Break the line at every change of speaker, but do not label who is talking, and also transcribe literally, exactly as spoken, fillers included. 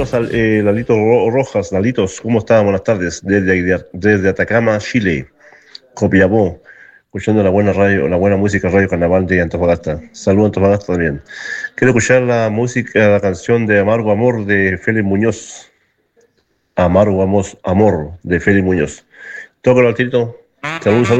Saludos a eh, Lalito Ro- Rojas. Lalitos, ¿cómo están? Buenas tardes. Desde, desde Atacama, Chile, Copiapó, escuchando la buena radio, la buena música Radio Carnaval de Antofagasta. Saludos a Antofagasta también. Quiero escuchar la música, la canción de Amargo Amor de Félix Muñoz. Amargo Amos- Amor de Félix Muñoz. Tócalo al tito. Saludos, saludos.